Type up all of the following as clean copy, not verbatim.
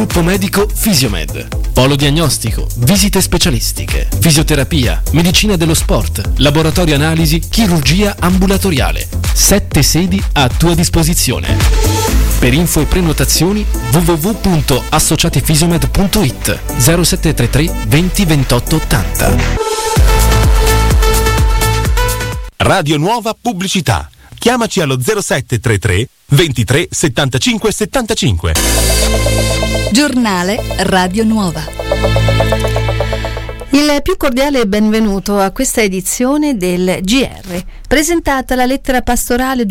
Gruppo medico Fisiomed. Polo diagnostico, visite specialistiche, fisioterapia, medicina dello sport, laboratorio analisi, chirurgia ambulatoriale. 7 sedi a tua disposizione. Per info e prenotazioni www.associatifisiomed.it 0733 20 28 80. Radio Nuova Pubblicità. Chiamaci allo 0733 23 75 75. Giornale Radio Nuova. Il più cordiale benvenuto a questa edizione del GR. Presentata la lettera pastorale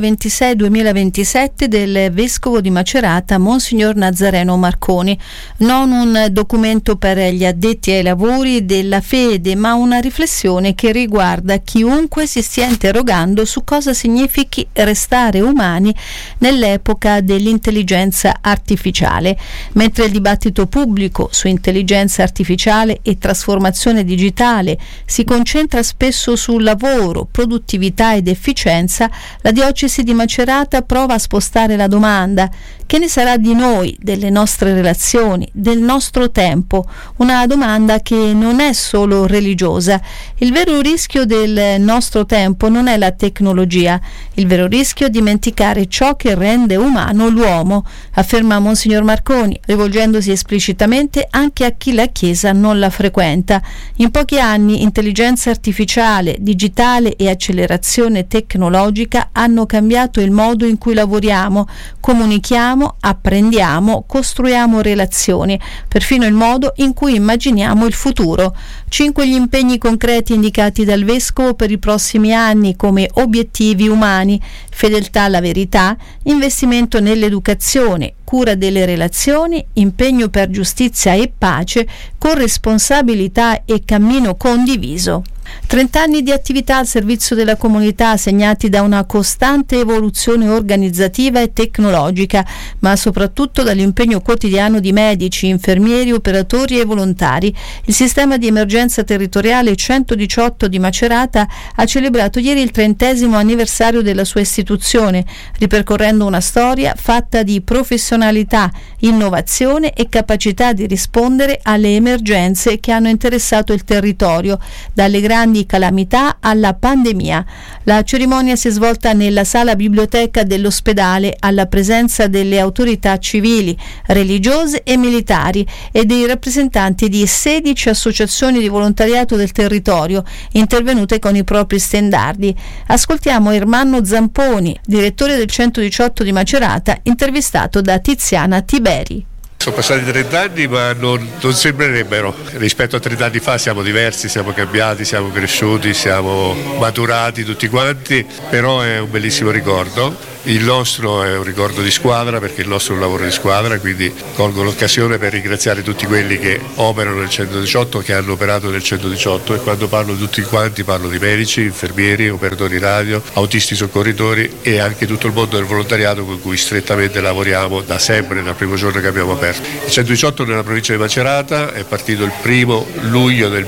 2026-2027 del Vescovo di Macerata, Monsignor Nazareno Marconi. Non un documento per gli addetti ai lavori della fede, ma una riflessione che riguarda chiunque si stia interrogando su cosa significhi restare umani nell'epoca dell'intelligenza artificiale. Mentre il dibattito pubblico su intelligenza artificiale e trasformazione digitale si concentra spesso sul lavoro, produttività ed efficienza, la diocesi di Macerata prova a spostare la domanda: che ne sarà di noi, delle nostre relazioni, del nostro tempo? Una domanda che non è solo religiosa. Il vero rischio del nostro tempo non è la tecnologia, il vero rischio è dimenticare ciò che rende umano l'uomo, afferma Monsignor Marconi, rivolgendosi esplicitamente anche a chi la Chiesa non la frequenta. In pochi anni intelligenza artificiale, digitale e accelerazione tecnologica hanno cambiato il modo in cui lavoriamo, comunichiamo, apprendiamo, costruiamo relazioni, perfino il modo in cui immaginiamo il futuro. 5 gli impegni concreti indicati dal Vescovo per i prossimi anni come obiettivi umani: fedeltà alla verità, investimento nell'educazione, cura delle relazioni, impegno per giustizia e pace, corresponsabilità e cammino condiviso. 30 anni di attività al servizio della comunità segnati da una costante evoluzione organizzativa e tecnologica, ma soprattutto dall'impegno quotidiano di medici, infermieri, operatori e volontari. Il sistema di emergenza territoriale 118 di Macerata ha celebrato ieri il 30° anniversario della sua istituzione, ripercorrendo una storia fatta di professionalità, innovazione e capacità di rispondere alle emergenze che hanno interessato il territorio, dalle grandi calamità alla pandemia. La cerimonia si è svolta nella sala biblioteca dell'ospedale alla presenza delle autorità civili, religiose e militari e dei rappresentanti di 16 associazioni di volontariato del territorio intervenute con i propri stendardi. Ascoltiamo Ermanno Zamponi, direttore del 118 di Macerata, intervistato da Tiziana Tiberi. Sono passati 30 anni ma non sembrerebbero. Rispetto a 30 anni fa siamo diversi, siamo cambiati, siamo cresciuti, siamo maturati tutti quanti, però è un bellissimo ricordo. Il nostro è un ricordo di squadra, perché il nostro è un lavoro di squadra, quindi colgo l'occasione per ringraziare tutti quelli che operano nel 118, che hanno operato nel 118, e quando parlo di tutti quanti parlo di medici, infermieri, operatori radio, autisti soccorritori e anche tutto il mondo del volontariato con cui strettamente lavoriamo da sempre, dal primo giorno che abbiamo aperto. Il 118 nella provincia di Macerata è partito il 1° luglio del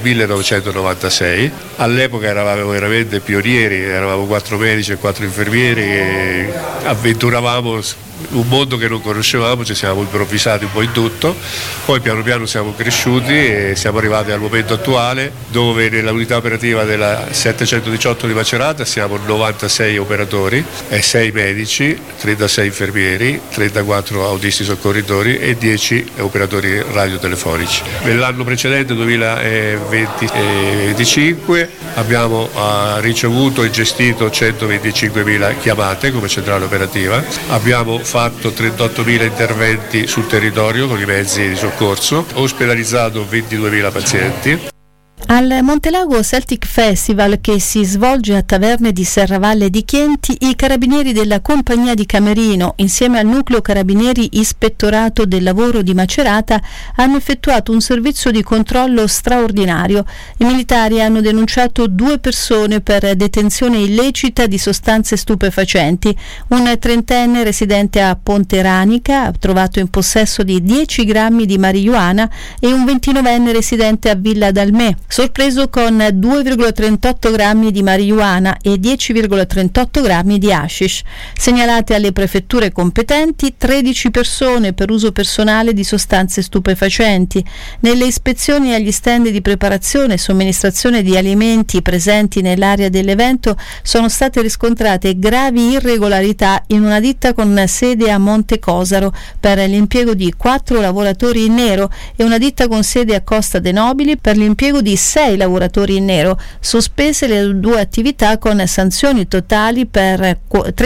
1996, all'epoca eravamo veramente pionieri, eravamo 4 medici e 4 infermieri e avventuravamo un mondo che non conoscevamo, ci siamo improvvisati un po' in tutto, poi piano piano siamo cresciuti e siamo arrivati al momento attuale, dove nella unità operativa della 718 di Macerata siamo 96 operatori e 6 medici, 36 infermieri, 34 autisti soccorritori e 10 operatori radiotelefonici. Nell'anno precedente, 2025, abbiamo ricevuto e gestito 125.000 chiamate come centrale operativa, abbiamo fatto 38.000 interventi sul territorio con i mezzi di soccorso, ospedalizzato 22.000 pazienti. Al Montelago Celtic Festival, che si svolge a Taverne di Serravalle di Chienti, i carabinieri della compagnia di Camerino, insieme al nucleo carabinieri Ispettorato del Lavoro di Macerata, hanno effettuato un servizio di controllo straordinario. I militari hanno denunciato 2 persone per detenzione illecita di sostanze stupefacenti. Un 30enne residente a Ponte Ranica, trovato in possesso di 10 grammi di marijuana, e un 29enne residente a Villa Dalmè, sorpreso con 2,38 grammi di marijuana e 10,38 grammi di hashish. Segnalate alle prefetture competenti 13 persone per uso personale di sostanze stupefacenti. Nelle ispezioni agli stand di preparazione e somministrazione di alimenti presenti nell'area dell'evento sono state riscontrate gravi irregolarità in una ditta con sede a Monte Cosaro per l'impiego di 4 lavoratori in nero e una ditta con sede a Costa dei Nobili per l'impiego di 6 lavoratori in nero, sospese le 2 attività con sanzioni totali per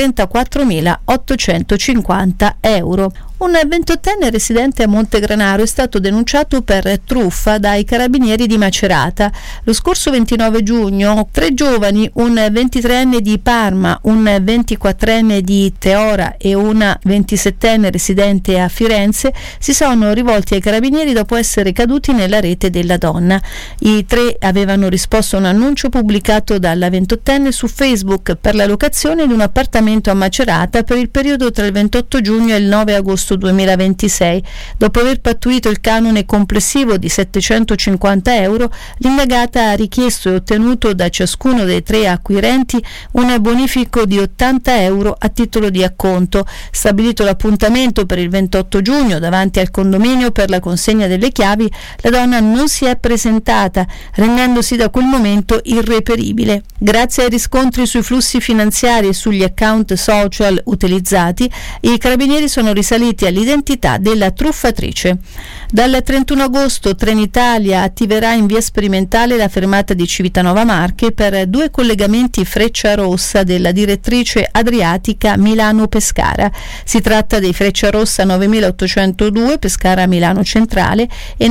34.850 euro. Un 28enne residente a Montegranaro è stato denunciato per truffa dai carabinieri di Macerata. Lo scorso 29 giugno 3 giovani, un 23enne di Parma, un 24enne di Teora e una 27enne residente a Firenze, si sono rivolti ai carabinieri dopo essere caduti nella rete della donna. I 3 avevano risposto a un annuncio pubblicato dalla 28enne su Facebook per la locazione di un appartamento a Macerata per il periodo tra il 28 giugno e il 9 agosto 2026. Dopo aver pattuito il canone complessivo di 750 euro, l'indagata ha richiesto e ottenuto da ciascuno dei 3 acquirenti un bonifico di 80 euro a titolo di acconto. Stabilito l'appuntamento per il 28 giugno davanti al condominio per la consegna delle chiavi, la donna non si è presentata, rendendosi da quel momento irreperibile. Grazie ai riscontri sui flussi finanziari e sugli account social utilizzati, i carabinieri sono risaliti all'identità della truffatrice. Dal 31 agosto Trenitalia attiverà in via sperimentale la fermata di Civitanova Marche per 2 collegamenti Frecciarossa della direttrice adriatica Milano-Pescara. Si tratta dei Frecciarossa 9802 Pescara-Milano Centrale e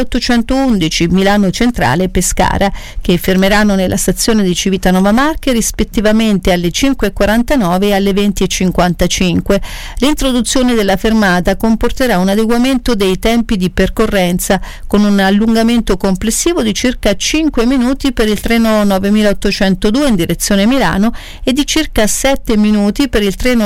9811 Milano Centrale-Pescara, che fermeranno nella stazione di Civitanova Marche rispettivamente alle 5:49 e alle 20:55. L'introduzione della fermata comporterà un adeguamento dei tempi di percorrenza con un allungamento complessivo di circa 5 minuti per il treno 9802 in direzione Milano e di circa 7 minuti per il treno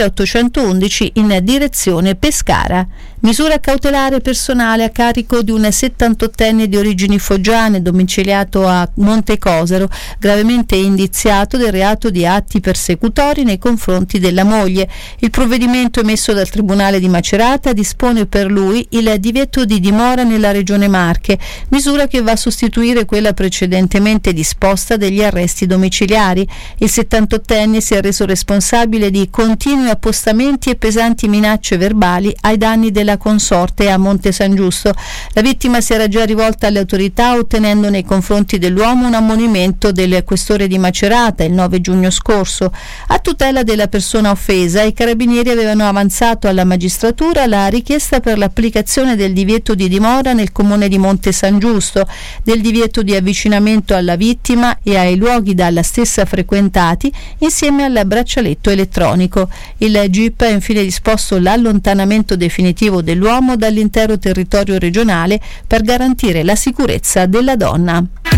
9811 in direzione Pescara. Misura cautelare personale a carico di un 78enne di origini foggiane domiciliato a Monte Cosaro, gravemente indiziato del reato di atti persecutori nei confronti della moglie. Il provvedimento emesso dal Tribunale di Macerata dispone per lui il divieto di dimora nella Regione Marche, misura che va a sostituire quella precedentemente disposta degli arresti domiciliari. Il 78enne si è reso responsabile di continui appostamenti e pesanti minacce verbali ai danni della consorte a Monte San Giusto. La vittima si era già rivolta alle autorità ottenendo nei confronti dell'uomo un ammonimento del questore di Macerata il 9 giugno scorso. A tutela della persona offesa, i carabinieri avevano avanzato alla magistratura la richiesta per l'applicazione del divieto di dimora nel comune di Monte San Giusto, del divieto di avvicinamento alla vittima e ai luoghi dalla stessa frequentati, insieme al braccialetto elettronico. Il GIP ha infine disposto l'allontanamento definitivo dell'uomo dall'intero territorio regionale per garantire la sicurezza della donna.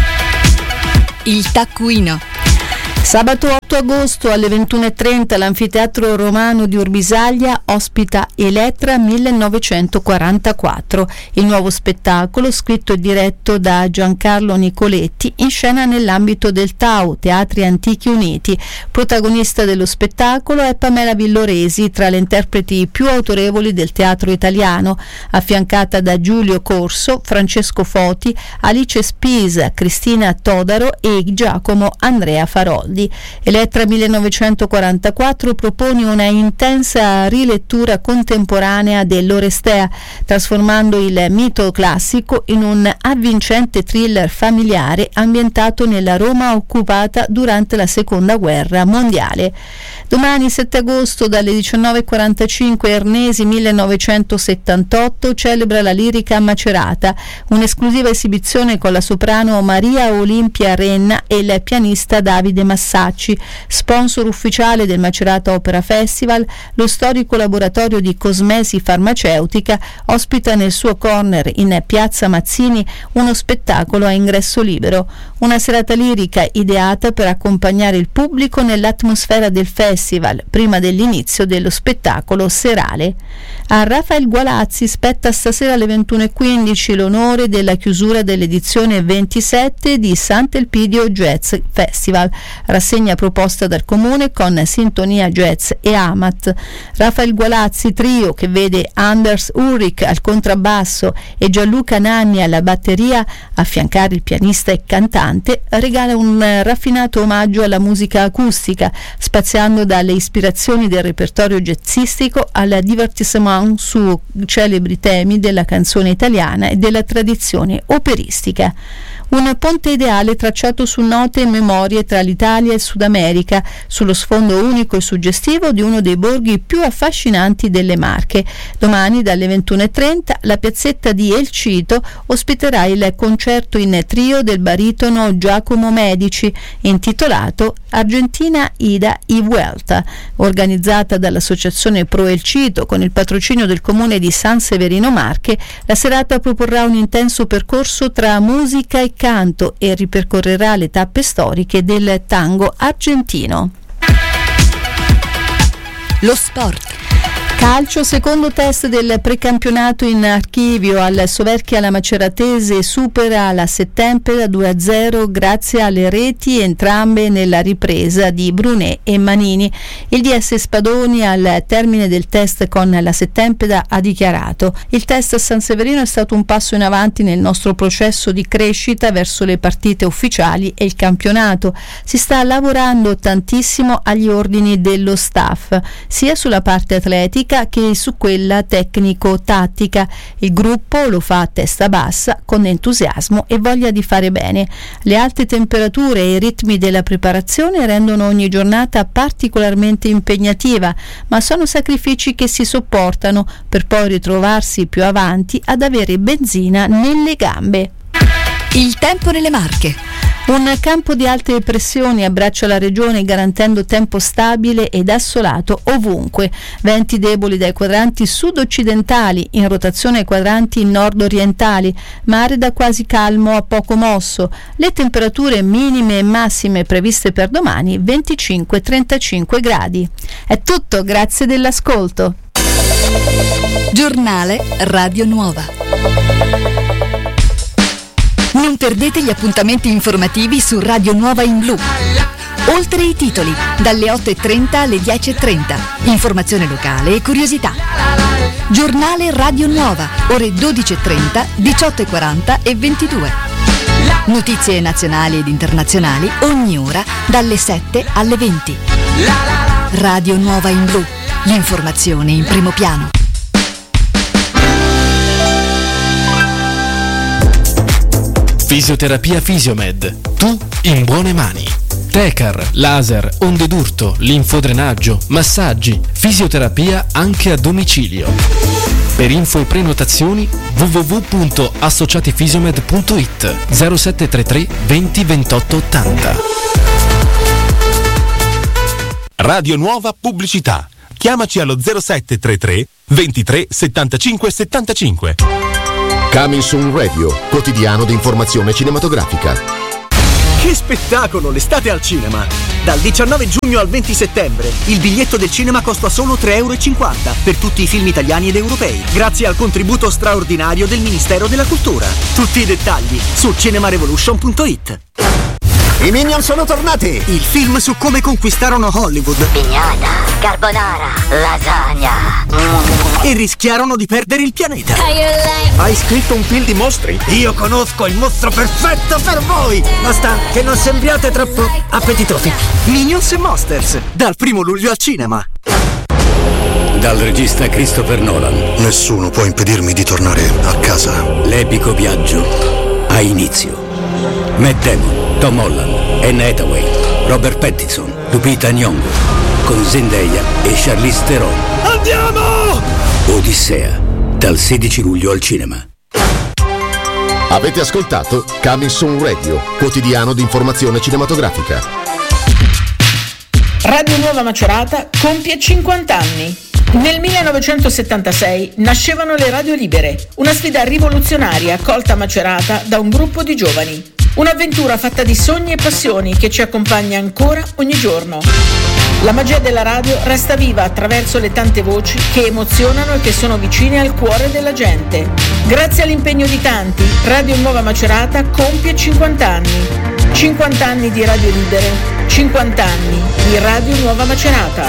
Il taccuino. Sabato 8 agosto alle 21:30 l'Anfiteatro Romano di Urbisaglia ospita Elettra 1944, il nuovo spettacolo scritto e diretto da Giancarlo Nicoletti, in scena nell'ambito del TAU, Teatri Antichi Uniti. Protagonista dello spettacolo è Pamela Villoresi, tra le interpreti più autorevoli del teatro italiano, affiancata da Giulio Corso, Francesco Foti, Alice Spisa, Cristina Todaro e Giacomo Andrea Faroldi. Elettra 1944 propone una intensa rilettura contemporanea dell'Orestea, trasformando il mito classico in un avvincente thriller familiare ambientato nella Roma occupata durante la Seconda Guerra Mondiale. Domani 7 agosto dalle 19:45 Ernesi 1978 celebra la lirica a Macerata, un'esclusiva esibizione con la soprano Maria Olimpia Renna e il pianista Davide Massimo. Masacci. Sponsor ufficiale del Macerata Opera Festival, lo storico laboratorio di cosmesi farmaceutica ospita nel suo corner in Piazza Mazzini uno spettacolo a ingresso libero, una serata lirica ideata per accompagnare il pubblico nell'atmosfera del festival prima dell'inizio dello spettacolo serale. A Rafael Gualazzi spetta stasera alle 21:15 l'onore della chiusura dell'edizione 27 di Sant'Elpidio Jazz Festival, rassegna proposta dal comune con Sintonia Jazz e Amat. Rafael Gualazzi trio, che vede Anders Ulrich al contrabbasso e Gianluca Nanni alla batteria affiancare il pianista e cantante, regala un raffinato omaggio alla musica acustica, spaziando dalle ispirazioni del repertorio jazzistico al divertissement su celebri temi della canzone italiana e della tradizione operistica. Un ponte ideale tracciato su note e memorie tra l'Italia e il Sud America, sullo sfondo unico e suggestivo di uno dei borghi più affascinanti delle Marche. Domani dalle 21:30 la piazzetta di El Cito ospiterà il concerto in trio del baritono Giacomo Medici, intitolato Argentina Ida y Vuelta, organizzata dall'associazione Pro El Cito con il patrocinio del comune di San Severino Marche. La serata proporrà un intenso percorso tra musica e canto e ripercorrerà le tappe storiche del tango argentino. Lo sport. Calcio, secondo test del precampionato in archivio. Al Soverchia la Maceratese supera la Settempera 2-0 grazie alle reti entrambe nella ripresa di Brunet e Manini. Il DS Spadoni al termine del test con la Settempera ha dichiarato: il test a San Severino è stato un passo in avanti nel nostro processo di crescita verso le partite ufficiali e il campionato. Si sta lavorando tantissimo agli ordini dello staff, sia sulla parte atletica che su quella tecnico-tattica. Il gruppo lo fa a testa bassa, con entusiasmo e voglia di fare bene. Le alte temperature e i ritmi della preparazione rendono ogni giornata particolarmente impegnativa, ma sono sacrifici che si sopportano per poi ritrovarsi più avanti ad avere benzina nelle gambe. Il tempo nelle Marche. Un campo di alte pressioni abbraccia la regione garantendo tempo stabile ed assolato ovunque. Venti deboli dai quadranti sud-occidentali, in rotazione ai quadranti nord-orientali, mare da quasi calmo a poco mosso. Le temperature minime e massime previste per domani 25-35 gradi. È tutto, grazie dell'ascolto. Giornale Radio Nuova. Non perdete gli appuntamenti informativi su Radio Nuova in Blu. Oltre i titoli, dalle 8:30 alle 10:30. Informazione locale e curiosità. Giornale Radio Nuova, ore 12:30, 18:40 e 22. Notizie nazionali ed internazionali ogni ora dalle 7 alle 20. Radio Nuova in Blu, l'informazione in primo piano. Fisioterapia Fisiomed. Tu in buone mani. Tecar, laser, onde d'urto, linfodrenaggio, massaggi, fisioterapia anche a domicilio. Per info e prenotazioni www.associatifisiomed.it 0733 20 28 80. Radio Nuova Pubblicità. Chiamaci allo 0733 23 75 75. Coming Soon Radio, quotidiano di informazione cinematografica. Che spettacolo, l'estate al cinema! Dal 19 giugno al 20 settembre il biglietto del cinema costa solo €3,50 per tutti i film italiani ed europei, grazie al contributo straordinario del Ministero della Cultura. Tutti i dettagli su cinemarevolution.it. I Minion sono tornati! Il film su come conquistarono Hollywood. Pignata, carbonara, lasagna. E rischiarono di perdere il pianeta. Hai scritto un film di mostri? Io conosco il mostro perfetto per voi! Basta che non sembriate troppo appetitosi. Minions e Monsters, dal 1 luglio al cinema. Dal regista Christopher Nolan. Nessuno può impedirmi di tornare a casa. L'epico viaggio ha inizio. Matt Damon, Tom Holland, Anne Hathaway, Robert Pattinson, Lupita Nyong'o, con Zendaya e Charlize Theron. Andiamo! Odissea, dal 16 luglio al cinema. Avete ascoltato Coming Soon Radio, quotidiano di informazione cinematografica. Radio Nuova Macerata compie 50 anni. Nel 1976 nascevano le radio libere, una sfida rivoluzionaria accolta a Macerata da un gruppo di giovani. Un'avventura fatta di sogni e passioni che ci accompagna ancora ogni giorno. La magia della radio resta viva attraverso le tante voci che emozionano e che sono vicine al cuore della gente. Grazie all'impegno di tanti, Radio Nuova Macerata compie 50 anni. 50 anni di radio libere, 50 anni di Radio Nuova Macerata.